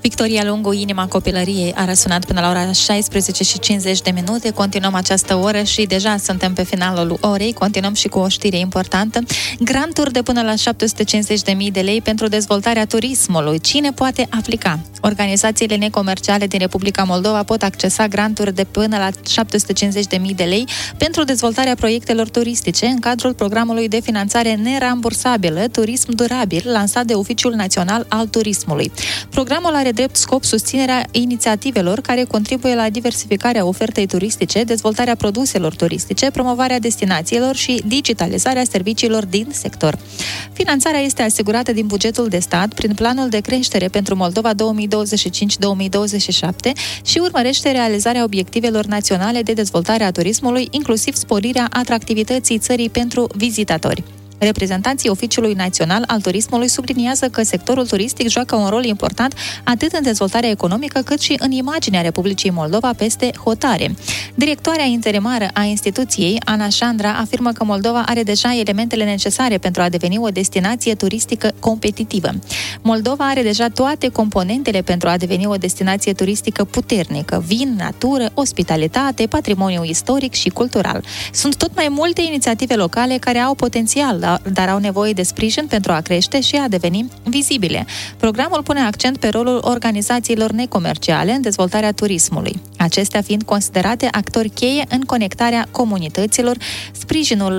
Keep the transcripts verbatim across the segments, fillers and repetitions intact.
Victoria Lungu, Inima copilăriei, a răsunat până la ora șaisprezece și cincizeci de minute. Continuăm această oră și deja suntem pe finalul orei. Continuăm și cu o știre importantă. Granturi de până la șapte sute cincizeci de mii de lei pentru dezvoltarea turismului. Cine poate aplica? Organizațiile necomerciale din Republica Moldova pot accesa granturi de până la șapte sute cincizeci de mii de lei pentru dezvoltarea proiectelor turistice în cadrul programului de finanțare nerambursabilă Turism Durabil, lansat de Oficiul Național al Turismului. Programul are drept scop susținerea inițiativelor care contribuie la diversificarea ofertei turistice, dezvoltarea produselor turistice, promovarea destinațiilor și digitalizarea serviciilor din sector. Finanțarea este asigurată din bugetul de stat prin planul de creștere pentru Moldova două mii douăzeci și cinci două mii douăzeci și șapte și urmărește realizarea obiectivelor naționale de dezvoltare a turismului, inclusiv sporirea atractivității țării pentru vizitatori. Reprezentanții Oficiului Național al Turismului subliniază că sectorul turistic joacă un rol important atât în dezvoltarea economică cât și în imaginea Republicii Moldova peste hotare. Directoarea interimară a instituției, Ana Șandra, afirmă că Moldova are deja elementele necesare pentru a deveni o destinație turistică competitivă. Moldova are deja toate componentele pentru a deveni o destinație turistică puternică: vin, natură, ospitalitate, patrimoniu istoric și cultural. Sunt tot mai multe inițiative locale care au potențial, dar au nevoie de sprijin pentru a crește și a deveni vizibile. Programul pune accent pe rolul organizațiilor necomerciale în dezvoltarea turismului, acestea fiind considerate actori cheie în conectarea comunităților, sprijinul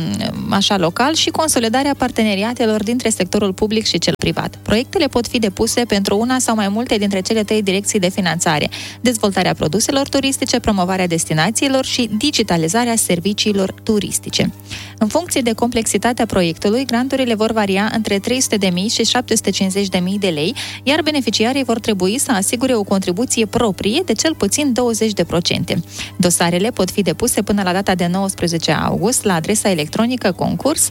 așa local și consolidarea parteneriatelor dintre sectorul public și cel privat. Proiectele pot fi depuse pentru una sau mai multe dintre cele trei direcții de finanțare: dezvoltarea produselor turistice, promovarea destinațiilor și digitalizarea serviciilor turistice. În funcție de complexitatea proiectului, granturile vor varia între trei sute de mii și șapte sute cincizeci de mii de lei, iar beneficiarii vor trebui să asigure o contribuție proprie de cel puțin douăzeci la sută. Dosarele pot fi depuse până la data de nouăsprezece august la adresa electronică concurs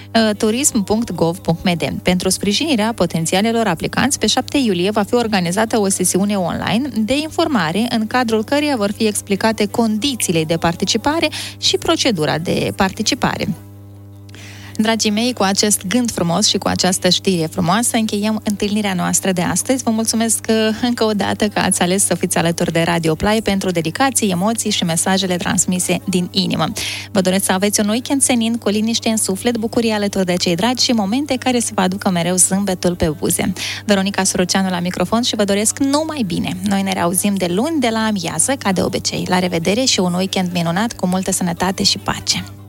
turism punct gov punct m d. Pentru sprijinirea potențialelor aplicanți, pe șapte iulie va fi organizată o sesiune online de informare, în cadrul căreia vor fi explicate condițiile de participare și procedura de participare. Dragii mei, cu acest gând frumos și cu această știre frumoasă încheiem întâlnirea noastră de astăzi. Vă mulțumesc încă o dată că ați ales să fiți alături de Radio Play pentru dedicații, emoții și mesajele transmise din inimă. Vă doresc să aveți un weekend senin, cu liniște în suflet, bucurie alături de cei dragi și momente care să vă aducă mereu zâmbetul pe buze. Veronica Suruceanu la microfon și vă doresc numai bine. Noi ne reauzim de luni de la amiază, ca de obicei. La revedere și un weekend minunat cu multă sănătate și pace!